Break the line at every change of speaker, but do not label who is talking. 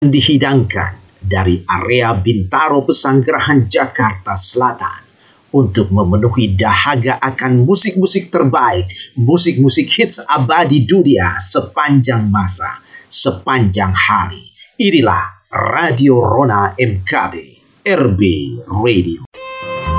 dihidangkan dari area Bintaro Pesanggerahan Jakarta Selatan untuk memenuhi dahaga akan musik-musik terbaik, musik-musik hits abadi dunia sepanjang masa, sepanjang hari. Inilah Radio Rona MKB, RB Radio.